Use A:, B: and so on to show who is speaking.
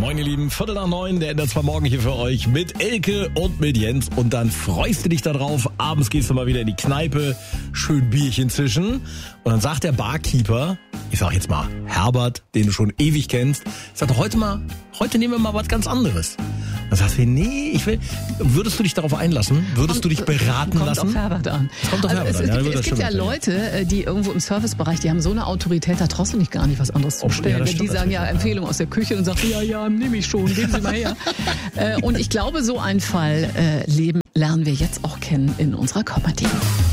A: Moin ihr Lieben, 8:45, der ändert zwar morgen hier für euch mit Elke und mit Jens und dann freust du dich darauf, abends gehst du mal wieder in die Kneipe, schön Bierchen zischen und dann sagt der Barkeeper, ich sag jetzt mal Herbert, den du schon ewig kennst, sagt heute nehmen wir mal was ganz anderes. Dann sagst du, nee, würdest du dich darauf einlassen? Würdest du dich beraten lassen?
B: Kommt auf Herbert an.
A: Kommt auf Herbert an.
B: Es gibt ja Leute, die irgendwo im Servicebereich, die haben so eine Autorität, da traust du dich gar nicht, was anderes zu bestellen.
A: Ja,
B: wenn die sagen, ja, Empfehlung aus der Küche und sagen, ja, nehme ich schon, geben Sie mal her. Und ich glaube, so einen Fall lernen wir jetzt auch kennen in unserer Comedy.